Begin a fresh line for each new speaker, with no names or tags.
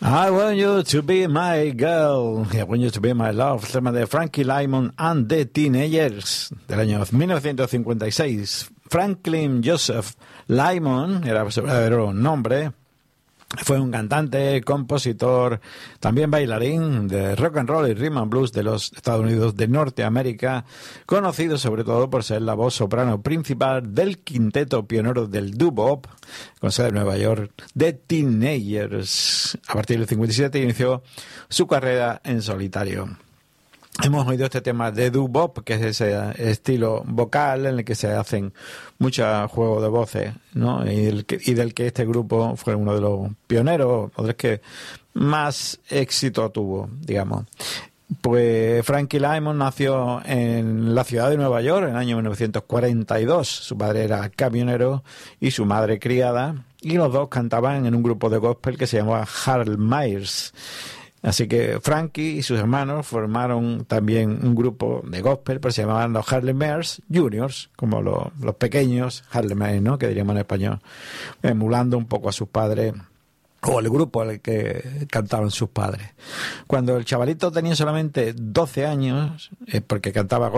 I want you to be my girl. I want you to be my love. Tema de Frankie Lymon and the Teenagers del año 1956. Franklin Joseph Lymon era su verdadero nombre. Fue un cantante, compositor, también bailarín de rock and roll y rhythm and blues de los Estados Unidos de Norteamérica, conocido sobre todo por ser la voz soprano principal del quinteto pionero del doo-wop, con sede en Nueva York, The Teenagers. A partir del 57 inició su carrera en solitario. Hemos oído este tema de doo-wop, que es ese estilo vocal en el que se hacen muchos juegos de voces, ¿no? Y del que este grupo fue uno de los pioneros, o de los que más éxito tuvo, digamos. Pues Frankie Lymon nació en la ciudad de Nueva York en el año 1942. Su padre era camionero y su madre criada, y los dos cantaban en un grupo de gospel que se llamaba Harold Myers. Así que Frankie y sus hermanos formaron también un grupo de gospel, pero se llamaban los Harold Myers Juniors, como los pequeños Harold Myers, ¿no?, que diríamos en español, emulando un poco a sus padres, o el grupo al que cantaban sus padres. Cuando el chavalito tenía solamente 12 años, porque cantaba